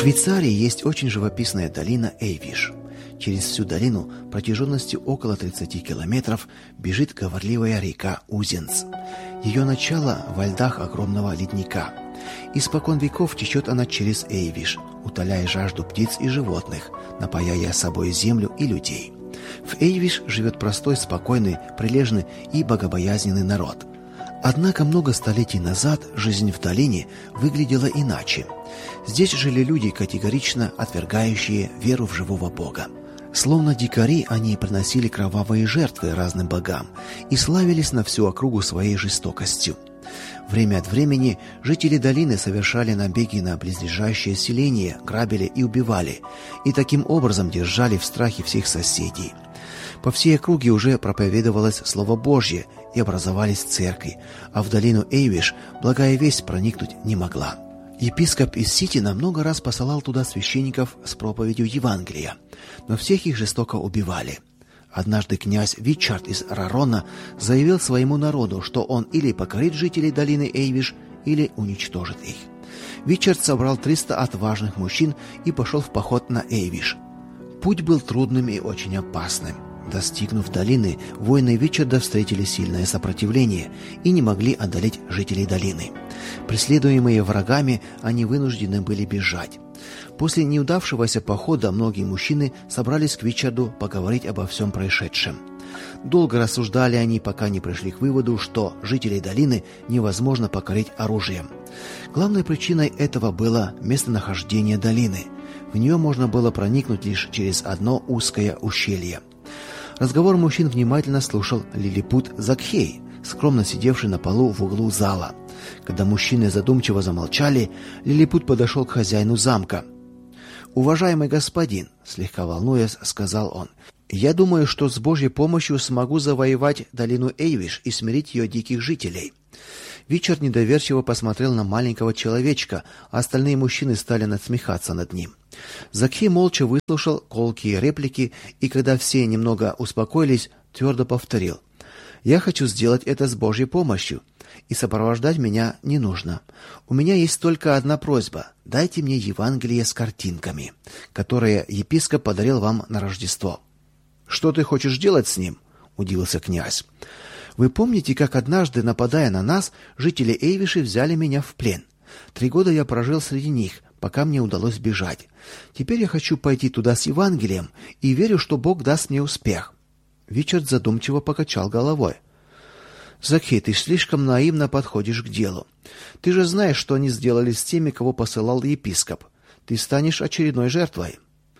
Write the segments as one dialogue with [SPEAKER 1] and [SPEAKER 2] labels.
[SPEAKER 1] Швейцарии есть очень живописная долина Эйвиш. Через всю долину протяженностью около 30 километров бежит говорливая река Узенц. Ее начало во льдах огромного ледника. Испокон веков течет она через Эйвиш, утоляя жажду птиц и животных, напояя собой землю и людей. В Эйвиш живет простой, спокойный, прилежный и богобоязненный народ. Однако много столетий назад жизнь в долине выглядела иначе. Здесь жили люди, категорично отвергающие веру в живого Бога. Словно дикари, они приносили кровавые жертвы разным богам и славились на всю округу своей жестокостью. Время от времени жители долины совершали набеги на близлежащие селения, грабили и убивали, и таким образом держали в страхе всех соседей. По всей округе уже проповедовалось Слово Божье и образовались церкви, а в долину Эйвиш благая весть проникнуть не могла. Епископ из Ситина много раз посылал туда священников с проповедью Евангелия, но всех их жестоко убивали. Однажды князь Вичард из Рарона заявил своему народу, что он или покорит жителей долины Эйвиш, или уничтожит их. Вичард собрал 300 отважных мужчин и пошел в поход на Эйвиш. Путь был трудным и очень опасным. Достигнув долины, воины Вичарда встретили сильное сопротивление и не могли одолеть жителей долины. Преследуемые врагами, они вынуждены были бежать. После неудавшегося похода многие мужчины собрались к Вичарду поговорить обо всем происшедшем. Долго рассуждали они, пока не пришли к выводу, что жителей долины невозможно покорить оружием. Главной причиной этого было местонахождение долины. В нее можно было проникнуть лишь через одно узкое ущелье. Разговор мужчин внимательно слушал лилипут Закхей, скромно сидевший на полу в углу зала. Когда мужчины задумчиво замолчали, лилипут подошел к хозяину замка. «Уважаемый господин», — слегка волнуясь, сказал он, — «я думаю, что с Божьей помощью смогу завоевать долину Эйвиш и смирить ее диких жителей». Вичард недоверчиво посмотрел на маленького человечка, а остальные мужчины стали насмехаться над ним. Закхей молча выслушал колкие реплики, и когда все немного успокоились, твердо повторил: «Я хочу сделать это с Божьей помощью, и сопровождать меня не нужно. У меня есть только одна просьба: дайте мне Евангелие с картинками, которое епископ подарил вам на Рождество». «Что ты хочешь делать с ним?» – удивился князь. «Вы помните, как однажды, нападая на нас, жители Эйвиши взяли меня в плен? 3 года я прожил среди них, пока мне удалось бежать. Теперь я хочу пойти туда с Евангелием и верю, что Бог даст мне успех». Вичард задумчиво покачал головой. «Закхей, ты слишком наивно подходишь к делу. Ты же знаешь, что они сделали с теми, кого посылал епископ. Ты станешь очередной жертвой».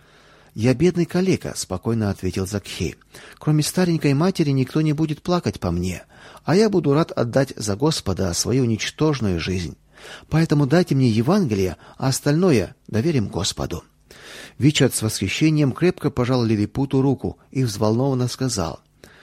[SPEAKER 1] «Я бедный калека», — спокойно ответил Закхей. «Кроме старенькой матери никто не будет плакать по мне, а я буду рад отдать за Господа свою ничтожную жизнь. Поэтому дайте мне Евангелие, а остальное доверим Господу». Вичард с восхищением крепко пожал лилипуту руку и взволнованно сказал: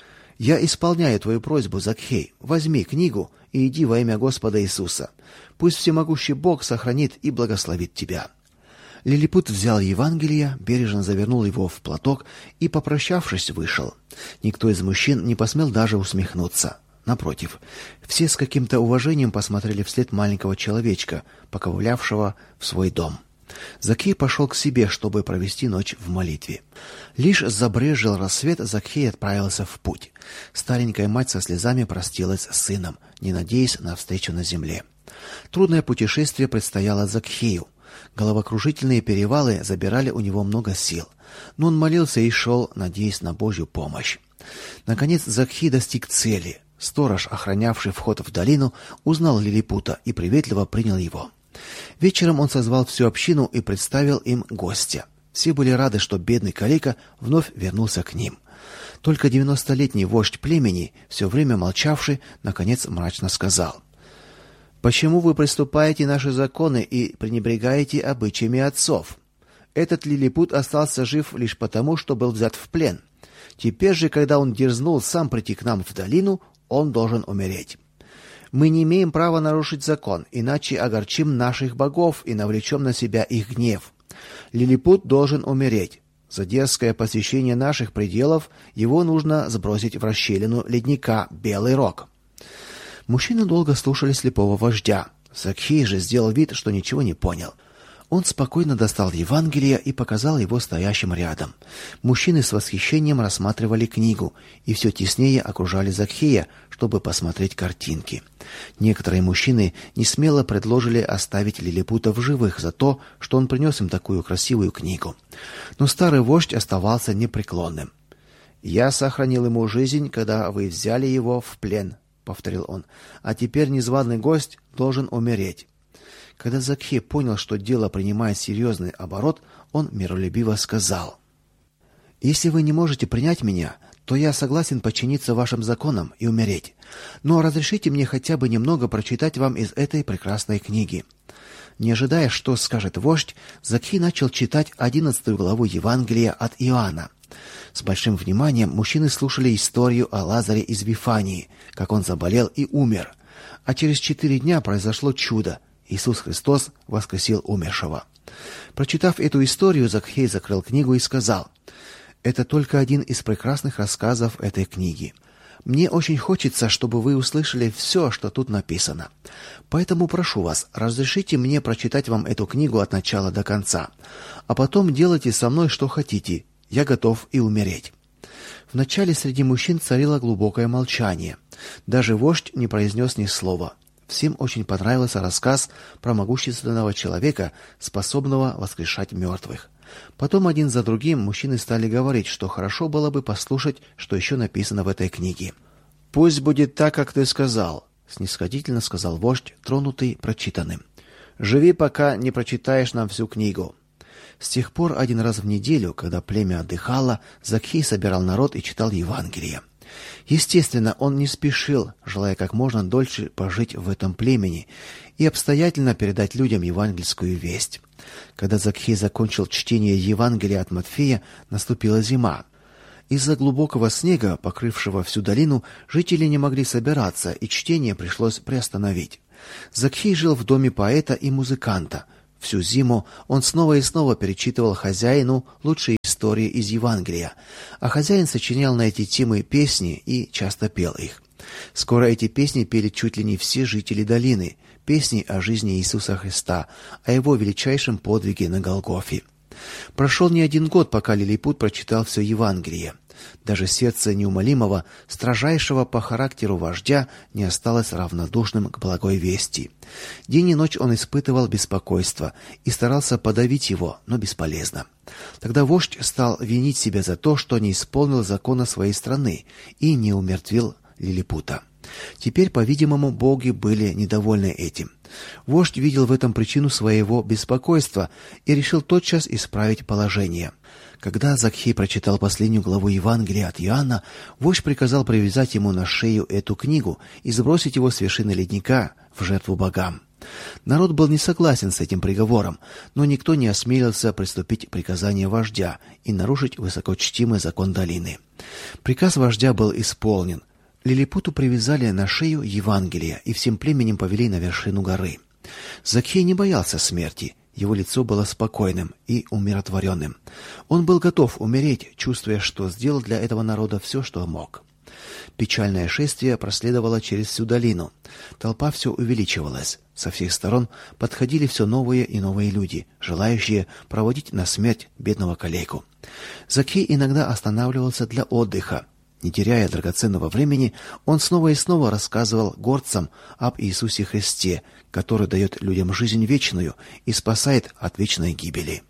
[SPEAKER 1] «Я исполняю твою просьбу, Закхей. Возьми книгу и иди во имя Господа Иисуса. Пусть всемогущий Бог сохранит и благословит тебя». Лилипут взял Евангелие, бережно завернул его в платок и, попрощавшись, вышел. Никто из мужчин не посмел даже усмехнуться. Напротив, все с каким-то уважением посмотрели вслед маленького человечка, поковылявшего в свой дом. Закхей пошел к себе, чтобы провести ночь в молитве. Лишь забрезжил рассвет, Закхей отправился в путь. Старенькая мать со слезами простилась с сыном, не надеясь на встречу на земле. Трудное путешествие предстояло Закхею. Головокружительные перевалы забирали у него много сил, но он молился и шел, надеясь на Божью помощь. Наконец Закхей достиг цели. Сторож, охранявший вход в долину, узнал лилипута и приветливо принял его. Вечером он созвал всю общину и представил им гостя. Все были рады, что бедный калека вновь вернулся к ним. Только 90-летний вождь племени, все время молчавший, наконец мрачно сказал: «Почему вы приступаете наши законы и пренебрегаете обычаями отцов? Этот лилипут остался жив лишь потому, что был взят в плен. Теперь же, когда он дерзнул сам прийти к нам в долину, он должен умереть. Мы не имеем права нарушить закон, иначе огорчим наших богов и навлечем на себя их гнев. Лилипут должен умереть. За дерзкое посещение наших пределов его нужно сбросить в расщелину ледника Белый Рог». Мужчины долго слушали слепого вождя. Закхей же сделал вид, что ничего не понял. Он спокойно достал Евангелие и показал его стоящим рядом. Мужчины с восхищением рассматривали книгу и все теснее окружали Закхея, чтобы посмотреть картинки. Некоторые мужчины несмело предложили оставить лилипута в живых за то, что он принес им такую красивую книгу. Но старый вождь оставался непреклонным. «Я сохранил ему жизнь, когда вы взяли его в плен», — повторил он, — «а теперь незваный гость должен умереть». Когда Закхей понял, что дело принимает серьезный оборот, он миролюбиво сказал: «Если вы не можете принять меня, то я согласен подчиниться вашим законам и умереть. Но разрешите мне хотя бы немного прочитать вам из этой прекрасной книги». Не ожидая, что скажет вождь, Закхей начал читать 11 главу Евангелия от Иоанна. С большим вниманием мужчины слушали историю о Лазаре из Вифании, как он заболел и умер. А через 4 дня произошло чудо. Иисус Христос воскресил умершего. Прочитав эту историю, Закхей закрыл книгу и сказал: «Это только один из прекрасных рассказов этой книги. Мне очень хочется, чтобы вы услышали все, что тут написано. Поэтому прошу вас, разрешите мне прочитать вам эту книгу от начала до конца. А потом делайте со мной что хотите. Я готов и умереть». Вначале среди мужчин царило глубокое молчание. Даже вождь не произнес ни слова. Всем очень понравился рассказ про могущественного человека, способного воскрешать мертвых. Потом один за другим мужчины стали говорить, что хорошо было бы послушать, что еще написано в этой книге. «Пусть будет так, как ты сказал», — снисходительно сказал вождь, тронутый прочитанным. «Живи, пока не прочитаешь нам всю книгу». С тех пор один раз в неделю, когда племя отдыхало, Закхей собирал народ и читал Евангелие. Естественно, он не спешил, желая как можно дольше пожить в этом племени и обстоятельно передать людям евангельскую весть. Когда Закхей закончил чтение Евангелия от Матфея, наступила зима. Из-за глубокого снега, покрывшего всю долину, жители не могли собираться, и чтение пришлось приостановить. Закхей жил в доме поэта и музыканта. Всю зиму он снова и снова перечитывал хозяину лучшие истории из Евангелия, а хозяин сочинял на эти темы песни и часто пел их. Скоро эти песни пели чуть ли не все жители долины, песни о жизни Иисуса Христа, о его величайшем подвиге на Голгофе. Прошел не один год, пока лилипут прочитал все Евангелие. Даже сердце неумолимого, строжайшего по характеру вождя не осталось равнодушным к благой вести. День и ночь он испытывал беспокойство и старался подавить его, но бесполезно. Тогда вождь стал винить себя за то, что не исполнил закона своей страны и не умертвил лилипута. Теперь, по-видимому, боги были недовольны этим. Вождь видел в этом причину своего беспокойства и решил тотчас исправить положение. Когда Закхей прочитал последнюю главу Евангелия от Иоанна, вождь приказал привязать ему на шею эту книгу и сбросить его с вершины ледника в жертву богам. Народ был не согласен с этим приговором, но никто не осмелился приступить к приказанию вождя и нарушить высокочтимый закон долины. Приказ вождя был исполнен. Лилипуту привязали на шею Евангелие и всем племенем повели на вершину горы. Закхей не боялся смерти. Его лицо было спокойным и умиротворенным. Он был готов умереть, чувствуя, что сделал для этого народа все, что мог. Печальное шествие проследовало через всю долину. Толпа все увеличивалась. Со всех сторон подходили все новые и новые люди, желающие проводить на смерть бедного калеку. Закхей иногда останавливался для отдыха. Не теряя драгоценного времени, он снова и снова рассказывал гордцам об Иисусе Христе, который дает людям жизнь вечную и спасает от вечной гибели.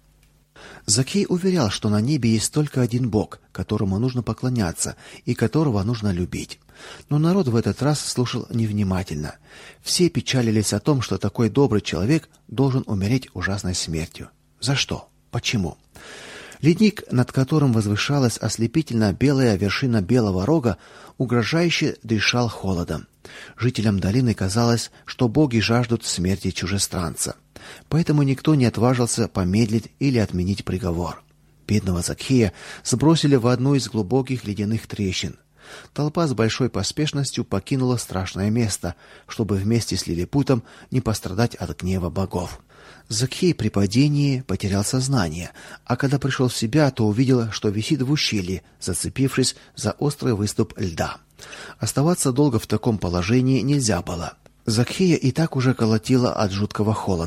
[SPEAKER 1] Закхей уверял, что на небе есть только один Бог, которому нужно поклоняться и которого нужно любить. Но народ в этот раз слушал невнимательно. Все печалились о том, что такой добрый человек должен умереть ужасной смертью. За что? Почему? Ледник, над которым возвышалась ослепительно белая вершина Белого Рога, угрожающе дышал холодом. Жителям долины казалось, что боги жаждут смерти чужестранца. Поэтому никто не отважился помедлить или отменить приговор. Бедного Закхея сбросили в одну из глубоких ледяных трещин. Толпа с большой поспешностью покинула страшное место, чтобы вместе с лилипутом не пострадать от гнева богов. Закхей при падении потерял сознание, а когда пришел в себя, то увидел, что висит в ущелье, зацепившись за острый выступ льда. Оставаться долго в таком положении нельзя было. Закхея и так уже колотило от жуткого холода.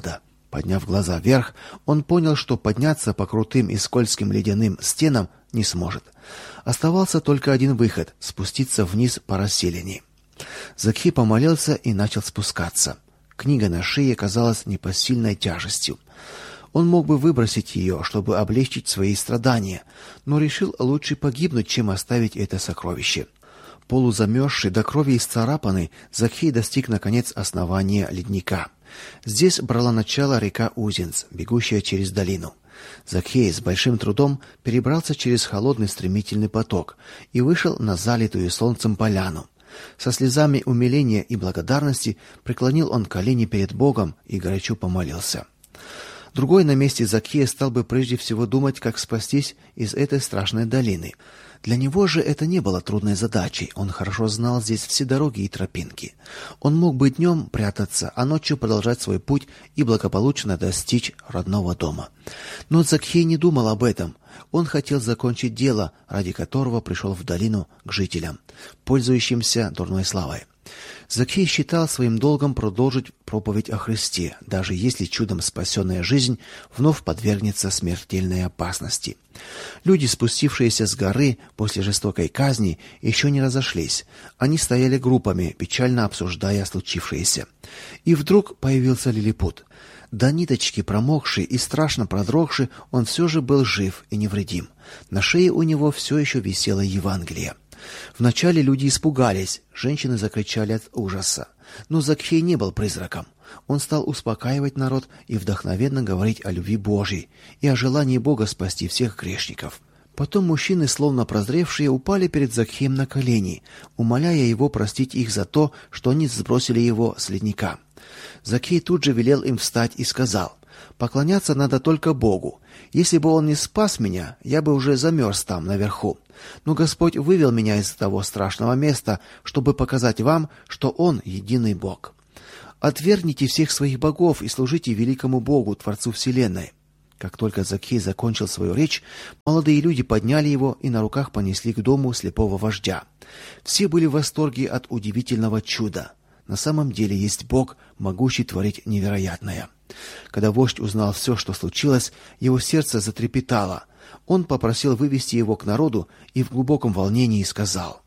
[SPEAKER 1] Подняв глаза вверх, он понял, что подняться по крутым и скользким ледяным стенам не сможет. Оставался только один выход — спуститься вниз по расселине. Закхей помолился и начал спускаться. Книга на шее казалась непосильной тяжестью. Он мог бы выбросить ее, чтобы облегчить свои страдания, но решил лучше погибнуть, чем оставить это сокровище. Полузамерзший, до крови исцарапанный, Закхей достиг наконец основания ледника. Здесь брала начало река Узенц, бегущая через долину. Закхей с большим трудом перебрался через холодный стремительный поток и вышел на залитую солнцем поляну. Со слезами умиления и благодарности преклонил он колени перед Богом и горячо помолился. Другой на месте Закхея стал бы прежде всего думать, как спастись из этой страшной долины. Для него же это не было трудной задачей. Он хорошо знал здесь все дороги и тропинки. Он мог бы днем прятаться, а ночью продолжать свой путь и благополучно достичь родного дома. Но Закхей не думал об этом. Он хотел закончить дело, ради которого пришел в долину к жителям, пользующимся дурной славой. Закхей считал своим долгом продолжить проповедь о Христе, даже если чудом спасенная жизнь вновь подвергнется смертельной опасности. Люди, спустившиеся с горы после жестокой казни, еще не разошлись. Они стояли группами, печально обсуждая случившееся. И вдруг появился лилипут. До ниточки промокший и страшно продрогший, он все же был жив и невредим. На шее у него все еще висело Евангелие. Вначале люди испугались, женщины закричали от ужаса. Но Закхей не был призраком. Он стал успокаивать народ и вдохновенно говорить о любви Божьей и о желании Бога спасти всех грешников. Потом мужчины, словно прозревшие, упали перед Закхеем на колени, умоляя его простить их за то, что они сбросили его с ледника. Закхей тут же велел им встать и сказал: «Поклоняться надо только Богу. Если бы Он не спас меня, я бы уже замерз там, наверху. Но Господь вывел меня из того страшного места, чтобы показать вам, что Он единый Бог. Отвергните всех своих богов и служите великому Богу, Творцу вселенной». Как только Закхей закончил свою речь, молодые люди подняли его и на руках понесли к дому слепого вождя. Все были в восторге от удивительного чуда. На самом деле есть Бог, могущий творить невероятное. Когда вождь узнал все, что случилось, его сердце затрепетало. Он попросил вывести его к народу и в глубоком волнении сказал: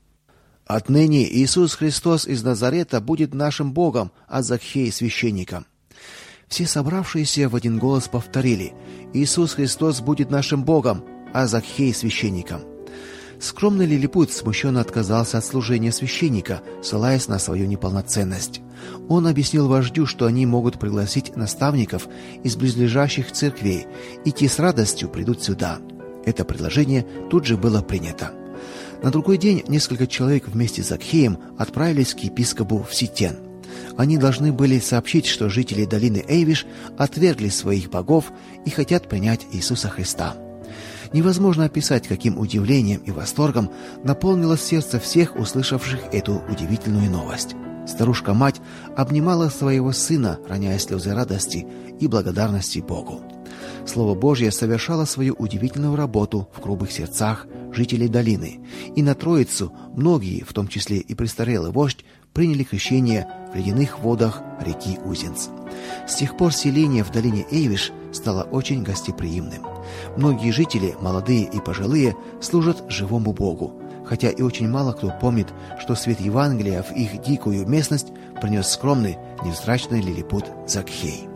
[SPEAKER 1] «Отныне Иисус Христос из Назарета будет нашим Богом, а Закхей — священником». Все собравшиеся в один голос повторили: «Иисус Христос будет нашим Богом, а Закхей — священником». Скромный лилипут смущенно отказался от служения священника, ссылаясь на свою неполноценность. Он объяснил вождю, что они могут пригласить наставников из близлежащих церквей, и те с радостью придут сюда. Это предложение тут же было принято. На другой день несколько человек вместе с Закхеем отправились к епископу в Ситен. Они должны были сообщить, что жители долины Эйвиш отвергли своих богов и хотят принять Иисуса Христа. Невозможно описать, каким удивлением и восторгом наполнилось сердце всех, услышавших эту удивительную новость. Старушка-мать обнимала своего сына, роняя слезы радости и благодарности Богу. Слово Божье совершало свою удивительную работу в грубых сердцах жителей долины, и на Троицу многие, в том числе и престарелый вождь, приняли крещение в ледяных водах реки Узенц. С тех пор селение в долине Эйвиш стало очень гостеприимным. Многие жители, молодые и пожилые, служат живому Богу, хотя и очень мало кто помнит, что свет Евангелия в их дикую местность принес скромный, невзрачный лилипут Закхей.